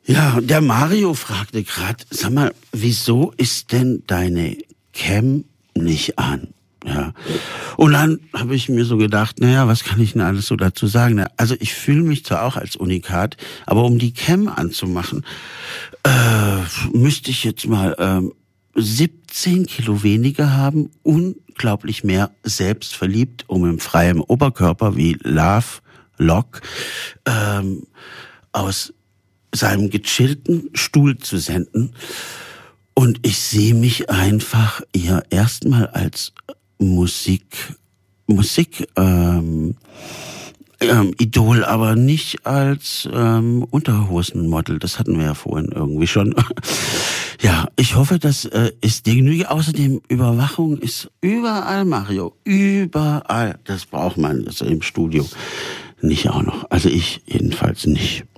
Ja, der Mario fragte gerade, sag mal, wieso ist denn deine Cam nicht an? Ja. Und dann habe ich mir so gedacht, naja, was kann ich denn alles so dazu sagen? Also ich fühle mich zwar auch als Unikat, aber um die Cam anzumachen, müsste ich jetzt mal 17 Kilo weniger haben, unglaublich mehr selbstverliebt, um im freien Oberkörper wie Love Lock aus seinem gechillten Stuhl zu senden. Und ich sehe mich einfach eher erstmal als Idol, aber nicht als Unterhosenmodel. Das hatten wir ja vorhin irgendwie schon. Ja, ich hoffe, das ist dir genügend. Außerdem, Überwachung ist überall, Mario. Überall. Das braucht man also im Studio nicht auch noch. Also ich jedenfalls nicht.